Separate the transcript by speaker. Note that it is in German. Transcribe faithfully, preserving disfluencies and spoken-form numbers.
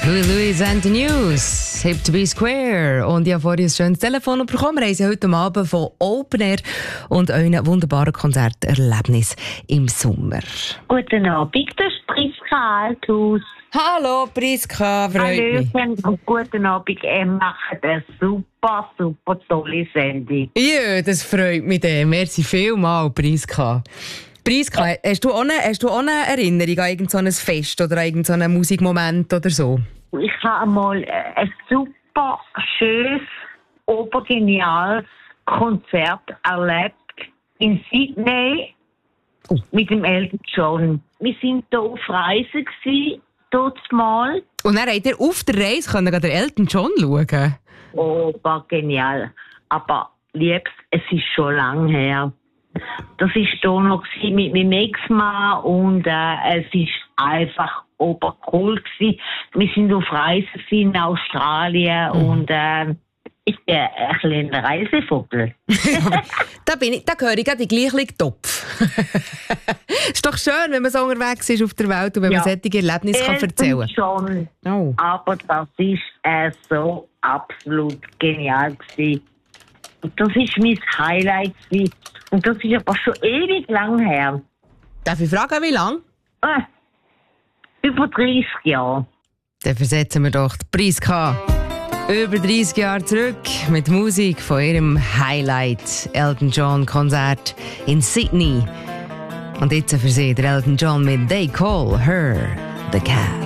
Speaker 1: Louis Louis and the News, Hip to be Square. Und ich habe vorhin ein schönes Telefon bekommen. Wir haben sie heute Abend von Open Air und euren wunderbaren Konzerterlebnis im Sommer.
Speaker 2: Guten Abend, das ist Priska Althaus.
Speaker 1: Hallo Priska, freut mich.
Speaker 2: Hallöchen und guten Abend. Ihr macht eine super, super tolle Sendung.
Speaker 1: Ja, das freut mich. Merci vielmals, Priska. Priska, hast du auch eine, hast du auch eine Erinnerung an irgendein so Fest oder an irgendeinen so Musikmoment oder so?
Speaker 2: Ich habe einmal ein super schönes, obergeniales Konzert erlebt in Sydney oh. mit dem Elton John. Wir waren hier auf Reise gewesen, dort mal.
Speaker 1: Und dann habt ihr auf der Reise können den Elton John schauen?
Speaker 2: Obergenial. Aber liebst, es ist schon lange her. Das war hier noch mit meinem Ex-Mann und äh, es war einfach obercool gewesen. Wir sind auf Reise in Australien mhm. und äh, ich bin ein kleiner Reisevogel.
Speaker 1: da, bin ich, da gehöre ich gerade in den gleichen Topf. Ist doch schön, wenn man so unterwegs ist auf der Welt und wenn ja. man solche Erlebnisse kann erzählen kann.
Speaker 2: Schon, oh. aber das war äh, so absolut genial gewesen. Und das war mein Highlight gewesen. Und das ist aber schon ewig lang her.
Speaker 1: Darf ich fragen, wie lang?
Speaker 2: Äh, über dreißig Jahre.
Speaker 1: Dann versetzen wir doch die Priska über dreißig Jahre zurück mit Musik von ihrem Highlight Elton John Konzert in Sydney. Und jetzt für sie der Elton John mit They Call Her the Cat.